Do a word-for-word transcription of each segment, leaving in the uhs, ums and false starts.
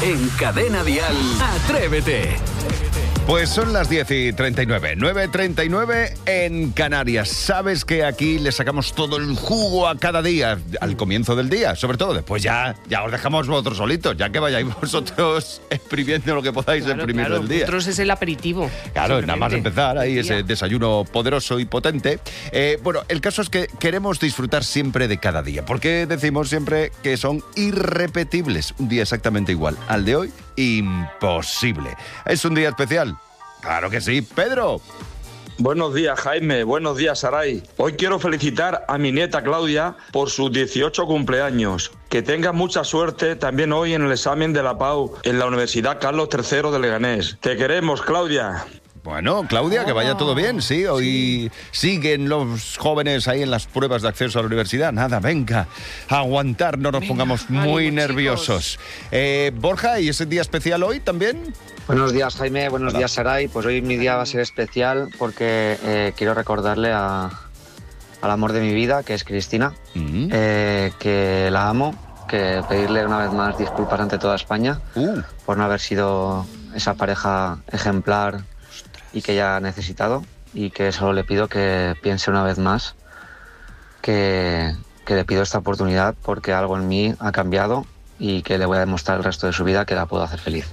En Cadena Dial, Atrévete. Pues son las diez y treinta y nueve, nueve y treinta y nueve en Canarias. Sabes que aquí le sacamos todo el jugo a cada día, al comienzo del día, sobre todo. Después ya, ya os dejamos vosotros solitos, ya que vayáis vosotros exprimiendo lo que podáis Claro, exprimir claro, del día. Vosotros es el aperitivo. Claro, nada más empezar, ahí Del día. ese desayuno poderoso y potente. Eh, bueno, el caso es que queremos disfrutar siempre de cada día, porque decimos siempre que son irrepetibles. Un día exactamente igual al de hoy, imposible. ¿Es un día especial? Claro que sí, Pedro. Buenos días, Jaime. Buenos días, Saray. Hoy quiero felicitar a mi nieta Claudia por sus dieciocho cumpleaños. Que tenga mucha suerte también hoy en el examen de la P A U en la Universidad Carlos tercero de Leganés. Te queremos, Claudia. Bueno, Claudia, que vaya todo bien, sí. Hoy siguen los jóvenes ahí en las pruebas de acceso a la universidad. Nada, venga, a aguantar, no nos Venga, pongamos muy ánimo, nerviosos. Eh, Borja, ¿y ese día especial hoy también? Buenos días, Jaime. Buenos Hola. días, Saray. Pues hoy mi día va a ser especial porque eh, quiero recordarle a, al amor de mi vida, que es Cristina, Mm. eh, que la amo, que pedirle una vez más disculpas ante toda España Uh, por no haber sido esa pareja ejemplar y que ella ha necesitado, y que solo le pido que piense una vez más que, que le pido esta oportunidad porque algo en mí ha cambiado y que le voy a demostrar el resto de su vida que la puedo hacer feliz.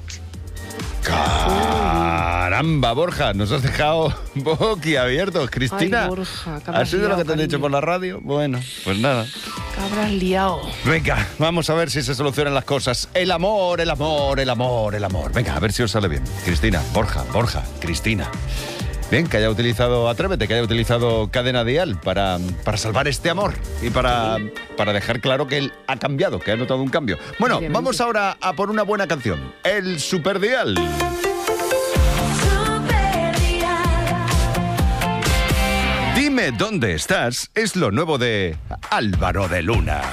caramba, Borja, nos has dejado boquiabiertos. Cristina, Ay, Borja, que ¿ha habrás sido lo que liado, te han dicho cariño. por la radio? Bueno, pues nada. Que habrás liado. Venga, vamos a ver si se solucionan las cosas. El amor, el amor, el amor, el amor. Venga, a ver si os sale bien. Cristina, Borja, Borja, Cristina. Bien, que haya utilizado Atrévete, que haya utilizado Cadena Dial para, para salvar este amor y para, para dejar claro que él ha cambiado, que ha notado un cambio. Bueno, Obviamente. vamos ahora a por una buena canción. El Superdial. Dime dónde estás es lo nuevo de Álvaro de Luna.